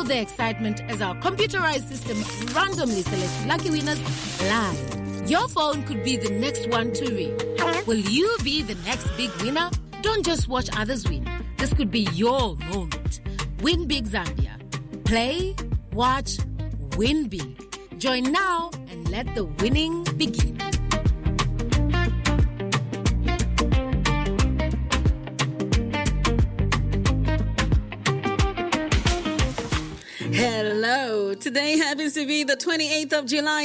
the excitement as our computerized system randomly selects lucky winners live. Your phone could be the next one to ring. Will you be the next big winner? Don't just watch others win. This could be your moment. Win Big Zambia. Play, watch, win big. Join now and let the winning begin. Hello. Today happens to be the 28th of July,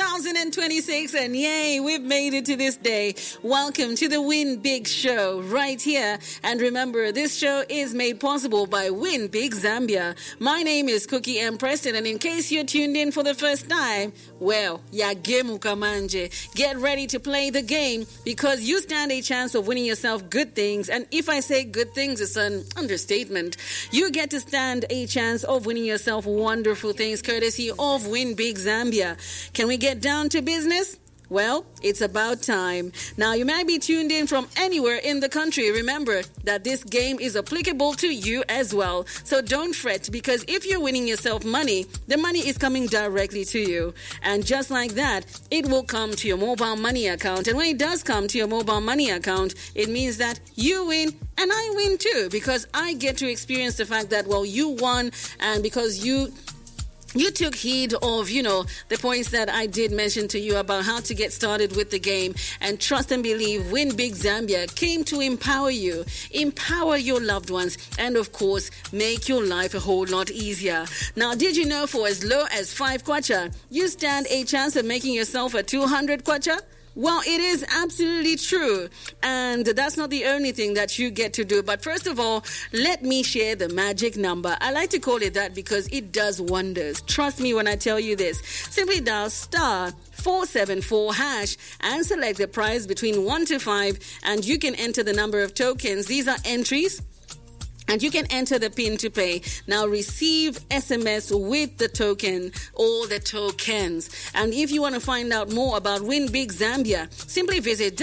2026, and yay, we've made it to this day. Welcome to the Win Big Show right here. And remember, this show is made possible by Win Big Zambia. My name is Cookie M. Preston, and in case you're tuned in for the first time, well, yagemu kamanje. Get ready to play the game because you stand a chance of winning yourself good things. And if I say good things, it's an understatement. You get to stand a chance of winning yourself wonderful things courtesy of Win Big Zambia. Can we get down to business? Well, it's about time. Now, you might be tuned in from anywhere in the country. Remember that this game is applicable to you as well. So don't fret, because if you're winning yourself money, the money is coming directly to you. And just like that, it will come to your mobile money account. And when it does come to your mobile money account, it means that you win and I win too, because I get to experience the fact that, well, you won, and because you took heed of, the points that I did mention to you about how to get started with the game. And trust and believe, Win Big Zambia came to empower you, empower your loved ones, and of course, make your life a whole lot easier. Now, did you know for as low as 5 kwacha, you stand a chance of making yourself a 200 kwacha? Well, it is absolutely true. And that's not the only thing that you get to do. But first of all, let me share the magic number. I like to call it that because it does wonders. Trust me when I tell you this. Simply dial star 474 hash and select the prize between 1 to 5, and you can enter the number of tokens. These are entries, and you can enter the PIN to play. Now receive SMS with the token or the tokens. And if you want to find out more about Win Big Zambia, simply visit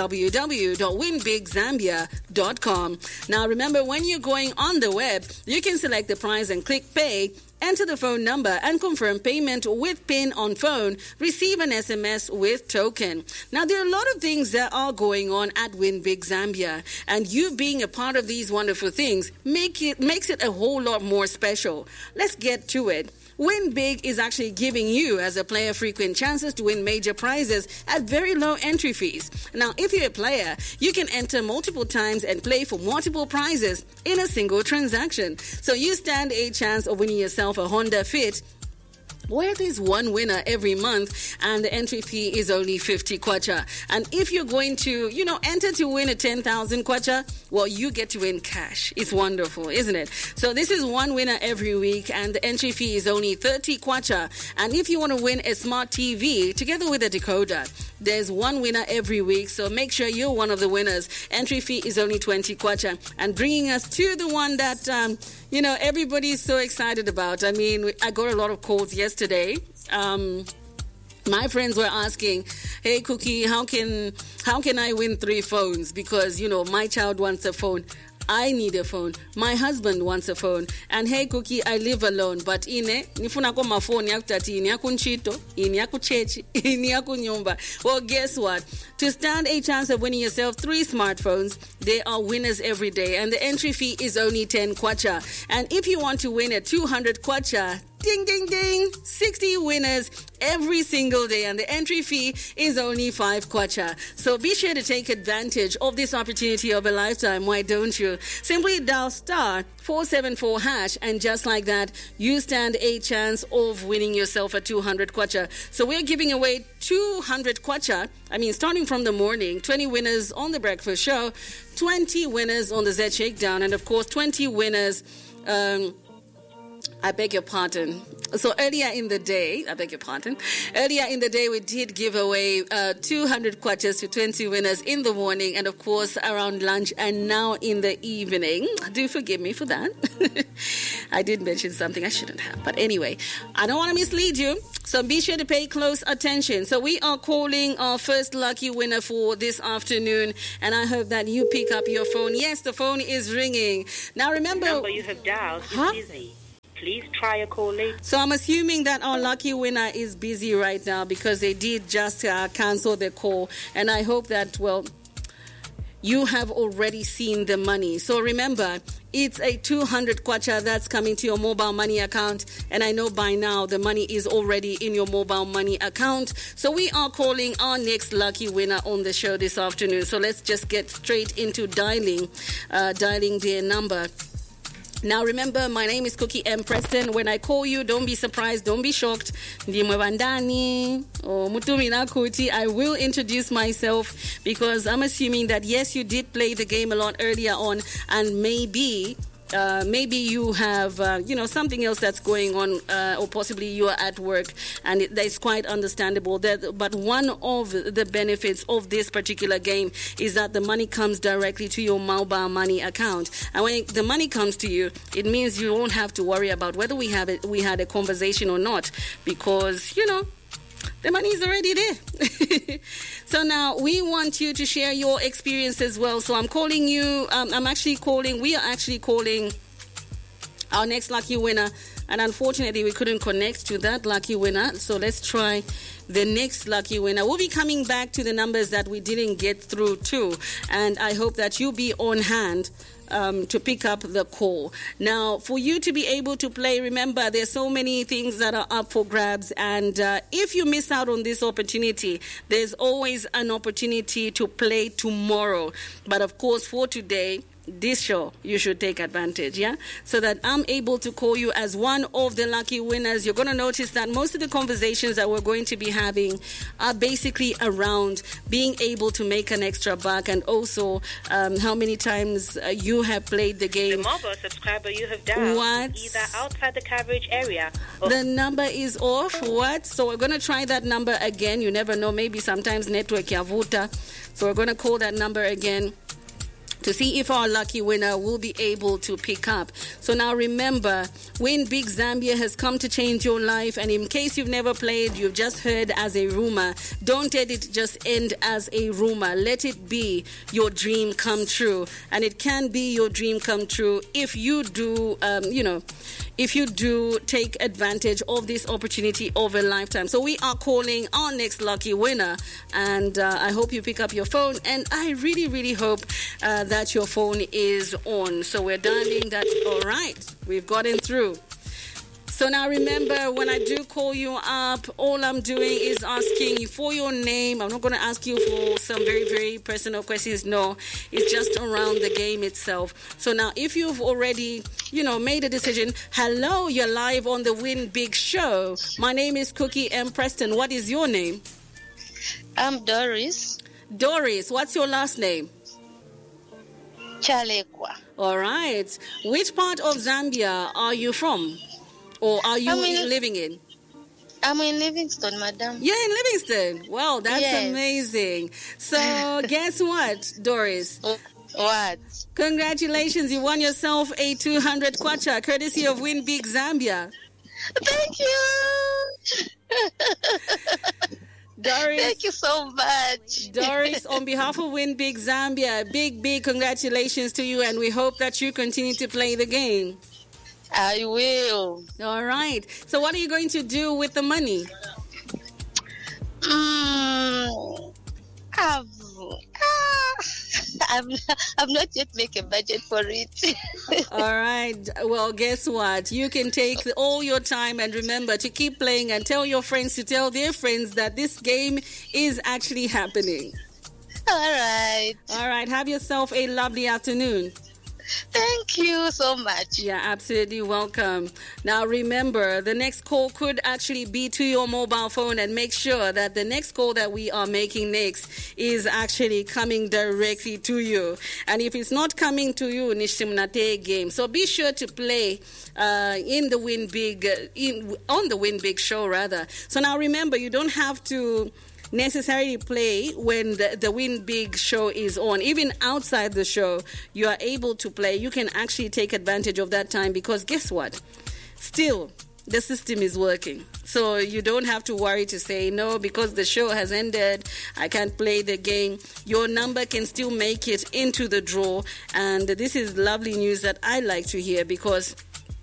www.winbigzambia.com. Now remember, when you're going on the web, you can select the prize and click pay. Enter the phone number and confirm payment with PIN on phone. Receive an SMS with token. Now, there are a lot of things that are going on at Win Big Zambia, and you being a part of these wonderful things makes it a whole lot more special. Let's get to it. Win Big is actually giving you, as a player, frequent chances to win major prizes at very low entry fees. Now, if you're a player, you can enter multiple times and play for multiple prizes in a single transaction. So you stand a chance of winning yourself a Honda Fit, where there's one winner every month, and the entry fee is only 50 kwacha. And if you're going to, enter to win a 10,000 kwacha, well, you get to win cash. It's wonderful, isn't it? So this is one winner every week, and the entry fee is only 30 kwacha. And if you want to win a smart TV together with a decoder, there's one winner every week. So make sure you're one of the winners. Entry fee is only 20 kwacha. And bringing us to the one that, everybody's so excited about. I mean, I got a lot of calls yesterday. My friends were asking, hey, Cookie, how can I win 3 phones? Because, my child wants a phone. I need a phone. My husband wants a phone. And hey, Cookie, I live alone. But nifuna kwa mafoni yaku tati, ini yaku nchito, ini yaku chechi, ini yaku nyumba. Well, guess what? To stand a chance of winning yourself 3 smartphones, there are winners every day. And the entry fee is only 10 kwacha. And if you want to win a 200 kwacha, ding, ding, ding, 60 winners every single day, and the entry fee is only 5 kwacha. So be sure to take advantage of this opportunity of a lifetime. Why don't you? Simply dial star 474 hash, and just like that, you stand a chance of winning yourself a 200 kwacha. So we're giving away 200 kwacha. I mean, starting from the morning, 20 winners on the breakfast show, 20 winners on the Z Shakedown, and of course 20 winners I beg your pardon. So earlier in the day, we did give away 200 kwachas to 20 winners in the morning, and of course around lunch, and now in the evening. Do forgive me for that. I did mention something I shouldn't have. But anyway, I don't want to mislead you, so be sure to pay close attention. So we are calling our first lucky winner for this afternoon, and I hope that you pick up your phone. Yes, the phone is ringing. Now remember... The number you have dialed is busy. please try a call later. So I'm assuming that our lucky winner is busy right now because they did just cancel the call. And I hope that, well, you have already seen the money. So remember, it's a 200 kwacha that's coming to your mobile money account. And I know by now the money is already in your mobile money account. So we are calling our next lucky winner on the show this afternoon. So let's just get straight into dialing their number. Now remember, my name is Cookie M. Preston. When I call you, don't be surprised, don't be shocked. Ndimwe Bandani or Mutumina Kuti. I will introduce myself because I'm assuming that yes, you did play the game a lot earlier on, and maybe you have something else that's going on, or possibly you are at work, and that's quite understandable. But one of the benefits of this particular game is that the money comes directly to your mobile money account, and when the money comes to you, it means you won't have to worry about whether we had a conversation or not, because the money is already there. So now we want you to share your experience as well. So I'm calling you. We are actually calling our next lucky winner. And unfortunately, we couldn't connect to that lucky winner. So let's try the next lucky winner. We'll be coming back to the numbers that we didn't get through to. And I hope that you'll be on hand to pick up the call. Now, for you to be able to play, remember, there's so many things that are up for grabs. And if you miss out on this opportunity, there's always an opportunity to play tomorrow. But of course, for today, this show, you should take advantage, yeah? So that I'm able to call you as one of the lucky winners. You're going to notice that most of the conversations that we're going to be having are basically around being able to make an extra buck, and also how many times you have played the game. The mobile subscriber you have dialed is either outside the coverage area. The number is off. What? So we're going to try that number again. You never know. Maybe sometimes network yavuta. So we're going to call that number again to see if our lucky winner will be able to pick up. So now remember, Win Big Zambia has come to change your life. And in case you've never played, you've just heard as a rumor, don't let it just end as a rumor. Let it be your dream come true. And it can be your dream come true if you do, if you do take advantage of this opportunity of a lifetime. So we are calling our next lucky winner. And I hope you pick up your phone. And I really, really hope that your phone is on. So we're dialing that. All right, we've gotten through. So now remember, when I do call you up, all I'm doing is asking you for your name. I'm not going to ask you for some very, very personal questions. No, it's just around the game itself. So now if you've already, made a decision, hello, you're live on the Win Big Show. My name is Cookie M. Preston. What is your name? I'm Doris. Doris, what's your last name? Chalekwa. All right. Which part of Zambia are you from? Or are you living in? I'm in Livingston, madam. You're in Livingston. Wow, that's amazing. So guess what, Doris? What? Congratulations. You won yourself a 200 kwacha, courtesy of Win Big Zambia. Thank you. Doris, thank you so much. Doris, on behalf of Win Big Zambia, big congratulations to you, and we hope that you continue to play the game. I will. All right. So what are you going to do with the money? I've not yet made a budget for it. All right. Well, guess what? You can take all your time, and remember to keep playing and tell your friends to tell their friends that this game is actually happening. All right. All right. Have yourself a lovely afternoon. Thank you so much. Yeah, absolutely welcome. Now remember, the next call could actually be to your mobile phone, and make sure that the next call that we are making next is actually coming directly to you. And if it's not coming to you, Nishimnate game. So be sure to play in the Win Big on the Win Big show rather. So now remember, you don't have to necessarily play when the Win Big show is on. Even outside the show, you are able to play. You can actually take advantage of that time, because guess what? Still, the system is working. So you don't have to worry to say, no, because the show has ended, I can't play the game. Your number can still make it into the draw. And this is lovely news that I like to hear, because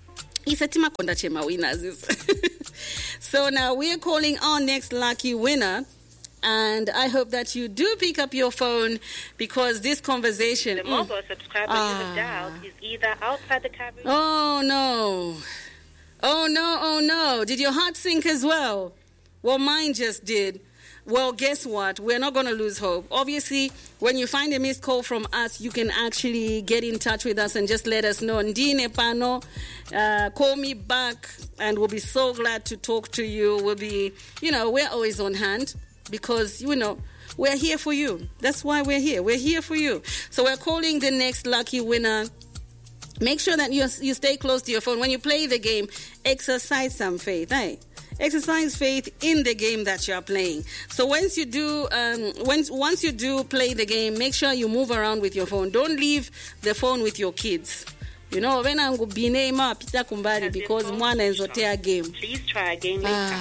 Isatima konda chema winners. So now we're calling our next lucky winner. And I hope that you do pick up your phone because this conversation... The mobile subscriber you have dialed is either outside the coverage... Oh, no. Oh, no, oh, no. Did your heart sink as well? Well, mine just did. Well, guess what? We're not going to lose hope. Obviously, when you find a missed call from us, you can actually get in touch with us and just let us know. Ndine Pano, call me back, and we'll be so glad to talk to you. We'll be, we're always on hand. Because, we're here for you. That's why we're here. We're here for you. So we're calling the next lucky winner. Make sure that you stay close to your phone. When you play the game, exercise some faith. Hey? Exercise faith in the game that you're playing. So once you do play the game, make sure you move around with your phone. Don't leave the phone with your kids. When I'm going to pita kumbari because mwana enzotea game. Please try again later.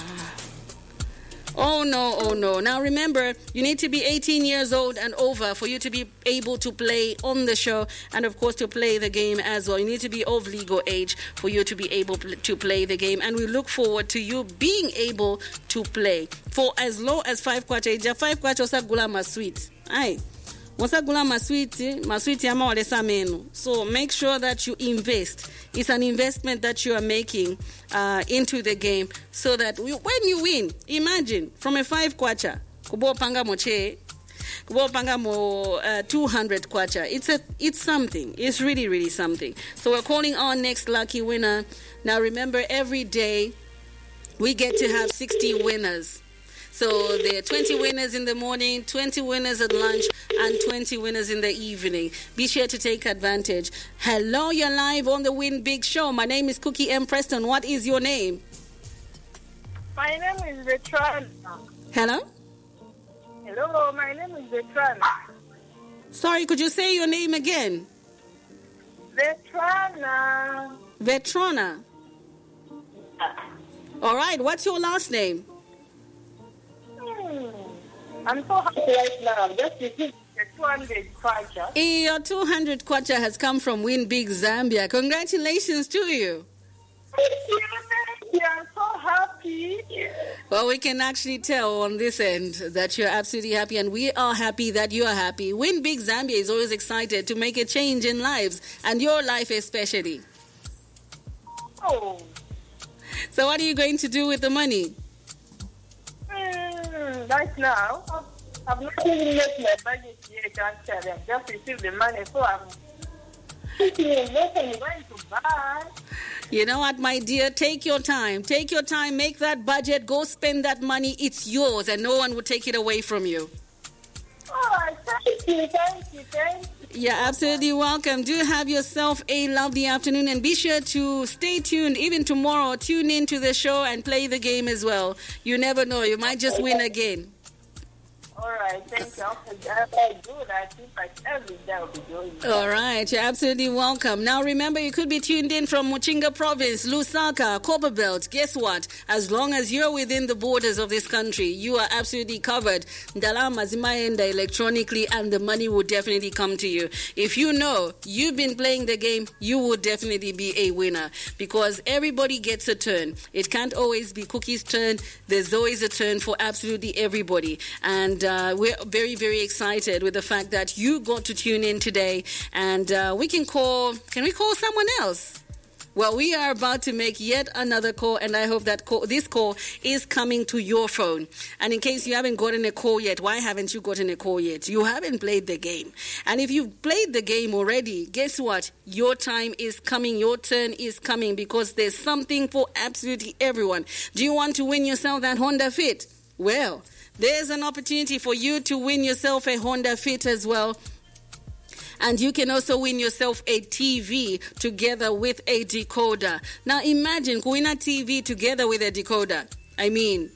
Oh, no. Now, remember, you need to be 18 years old and over for you to be able to play on the show and, of course, to play the game as well. You need to be of legal age for you to be able to play the game. And we look forward to you being able to play for as low as 5 kwacha. 5 kwacha osagula masweet. Aye. Wasagula maswiti ama walesa menu. So make sure that you invest. It's an investment that you are making into the game so that when you win, imagine from a 5 kwacha, kubo panga moche, kubo panga mo 200 kwacha. It's something. It's really, really something. So we're calling our next lucky winner. Now remember, every day we get to have 60 winners. So there are 20 winners in the morning, 20 winners at lunch, and 20 winners in the evening. Be sure to take advantage. Hello, you're live on the Win Big Show. My name is Cookie M. Preston. What is your name? My name is Vetrana. Hello? Hello, my name is Vetrana. Sorry, could you say your name again? Vetrana. Vetrana. All right, what's your last name? I'm so happy right now. Just received the 200 kwacha. Your 200 kwacha has come from Win Big Zambia. Congratulations to you. Thank you. I'm so happy. Well, we can actually tell on this end that you're absolutely happy, and we are happy that you are happy. Win Big Zambia is always excited to make a change in lives, and your life especially. Oh. So what are you going to do with the money? Right now, I've not even made my budget yet, actually. I've just received the money, so I'm thinking what I'm going to buy. You know what, my dear? Take your time. Take your time. Make that budget. Go spend that money. It's yours, and no one will take it away from you. Oh, thank you. You're absolutely welcome. Do have yourself a lovely afternoon, and be sure to stay tuned. Even tomorrow, tune in to the show and play the game as well. You never know. You might just win again. All right, thank you. I'll do that. If I every day I'll be doing it. All right, you're absolutely welcome. Now remember, you could be tuned in from Muchinga Province, Lusaka, Copperbelt. Guess what? As long as you're within the borders of this country, you are absolutely covered. Ndalama zimaenda electronically, and the money will definitely come to you. If you know you've been playing the game, you will definitely be a winner because everybody gets a turn. It can't always be Cookie's turn. There's always a turn for absolutely everybody. And we're very, very excited with the fact that you got to tune in today. And can we call someone else? Well, we are about to make yet another call, and I hope that this call is coming to your phone. And in case you haven't gotten a call yet, why haven't you gotten a call yet? You haven't played the game. And if you've played the game already, guess what? Your time is coming. Your turn is coming because there's something for absolutely everyone. Do you want to win yourself that Honda Fit? Well, there's an opportunity for you to win yourself a Honda Fit as well. And you can also win yourself a TV together with a decoder. Now imagine win a TV together with a decoder. I mean,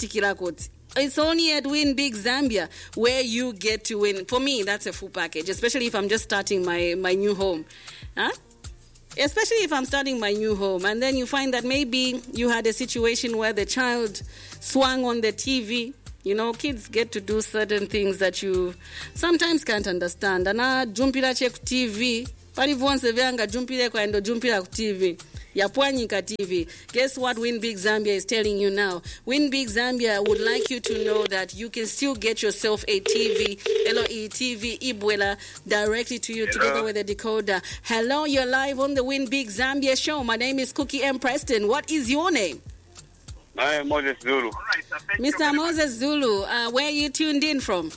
it's only at Win Big Zambia where you get to win. For me, that's a full package, especially if I'm just starting my new home. Especially if I'm starting my new home. And then you find that maybe you had a situation where the child swung on the TV. You know, kids get to do certain things that you sometimes can't understand. And jumpira check TV. Pali vonse veanga jumpire kwa endo jumpira ku TV. Yapwanyika TV. Guess what Win Big Zambia is telling you now? Win Big Zambia would like you to know that you can still get yourself a TV, LOE TV, Ibwela, directly to you together with a decoder. Hello, you're live on the Win Big Zambia show. My name is Cookie M. Preston. What is your name? I am Moses Zulu. Mr. Moses Zulu, where are you tuned in from?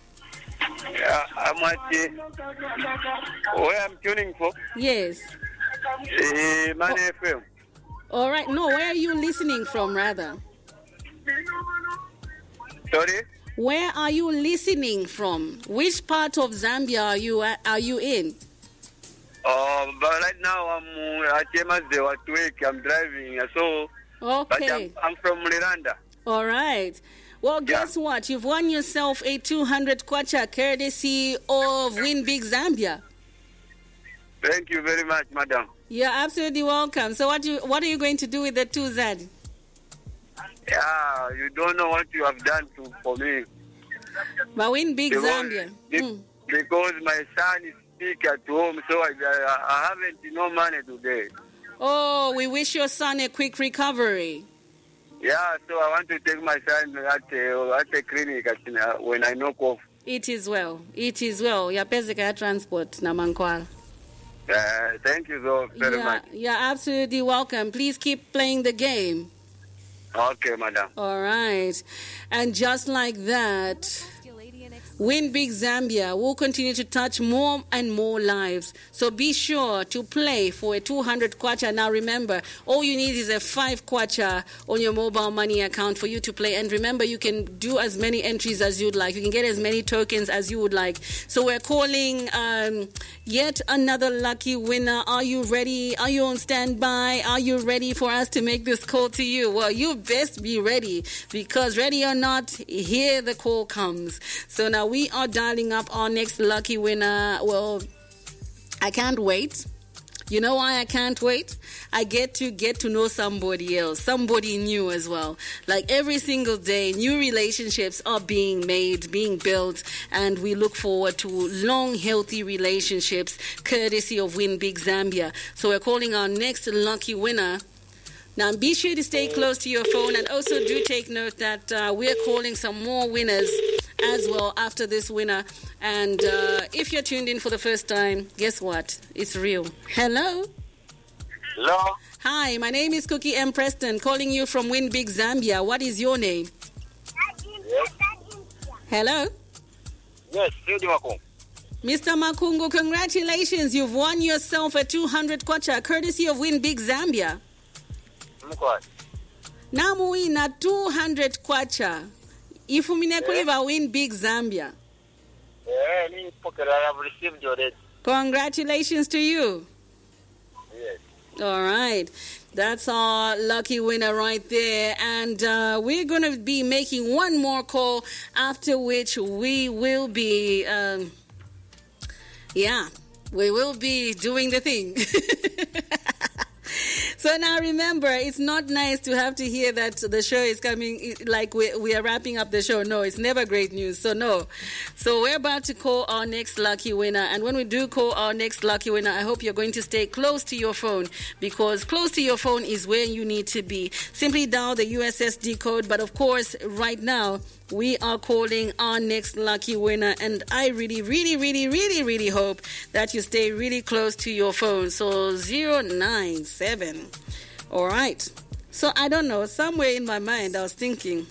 I'm at where I'm tuning for. Yes. Money FM. All right. No, where are you listening from, rather? Sorry? Where are you listening from? Which part of Zambia are you in? But right now I'm at Yemasde at work. I'm driving, so. Okay. But I'm from Liranda. All right. Well, guess what? You've won yourself a 200 kwacha courtesy of Win Big Zambia. Thank you very much, madam. You're absolutely welcome. So what are you going to do with the 2 Zad? Yeah, you don't know what you have done for me. But Win Big Zambia. Because my son is sick at home, so I haven't no money today. Oh, we wish your son a quick recovery. Yeah, so I want to take my son at a clinic when I knock off. It is well. It is well. Yapezeka transport namankwala. Thank you so very much. You're absolutely welcome. Please keep playing the game. Okay, madam. All right. And just like that, Win Big Zambia will continue to touch more and more lives. So be sure to play for a 200 kwacha. Now remember, all you need is a 5 kwacha on your mobile money account for you to play. And remember, you can do as many entries as you'd like. You can get as many tokens as you would like. So we're calling yet another lucky winner. Are you ready? Are you on standby? Are you ready for us to make this call to you? Well, you best be ready, because ready or not, here the call comes. So now we are dialing up our next lucky winner. Well, I can't wait. You know why I can't wait? I get to know somebody else, somebody new as well. Like every single day, new relationships are being made, being built, and we look forward to long, healthy relationships, courtesy of Win Big Zambia. So we're calling our next lucky winner. Now, be sure to stay close to your phone, and also do take note that we're calling some more winners as well after this winner. And if you're tuned in for the first time, guess what? It's real. Hello? Hello? Hi, my name is Cookie M. Preston, calling you from Win Big Zambia. What is your name? Yes. Hello? Yes, Makungu. Mr. Makungu, congratulations. You've won yourself a 200 kwacha, courtesy of Win Big Zambia. Namuina 200 kwacha. Ifumine kuiva Win Big Zambia. I have received already. Congratulations to you. Yes. All right. That's our lucky winner right there. And we're going to be making one more call, after which we will be, we will be doing the thing. So now remember, it's not nice to have to hear that the show is coming, like we are wrapping up the show. No, it's never great news. So no. So we're about to call our next lucky winner. And when we do call our next lucky winner, I hope you're going to stay close to your phone, because close to your phone is where you need to be. Simply dial the USSD code. But of course, right now, we are calling our next lucky winner, and I really, really, really, really, really hope that you stay really close to your phone. So 097. All right. So I don't know, somewhere in my mind I was thinking,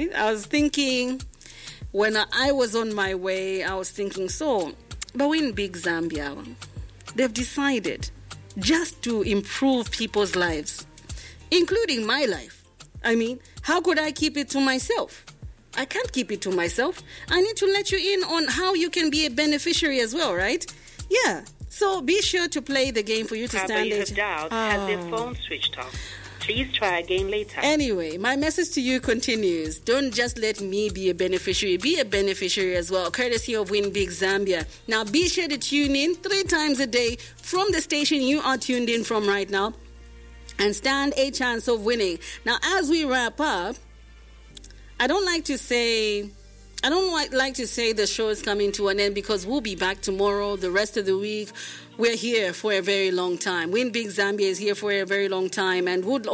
when I was on my way, I was thinking, but in Big Zambia, they've decided just to improve people's lives, including my life. I mean, how could I keep it to myself? I can't keep it to myself. I need to let you in on how you can be a beneficiary as well, right? Yeah. So be sure to play the game for you to stand you have dialed has their phone switched off. Please try again later. Anyway, my message to you continues. Don't just let me be a beneficiary. Be a beneficiary as well, courtesy of Win Big Zambia. Now, be sure to tune in 3 times a day from the station you are tuned in from right now, and stand a chance of winning. Now, as we wrap up, I don't like to say I don't like to say the show is coming to an end because we'll be back tomorrow, the rest of the week. We're here for a very long time. Win Big Zambia is here for a very long time, and would